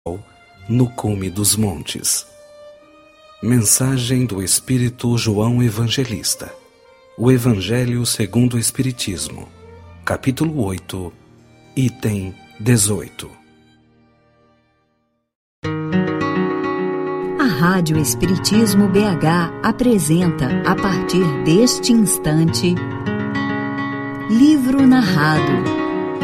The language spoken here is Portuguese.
no cume dos montes. Mensagem do Espírito João Evangelista. O Evangelho segundo o Espiritismo, capítulo 8, item 18. A Rádio Espiritismo BH apresenta, a partir deste instante, Livro Narrado.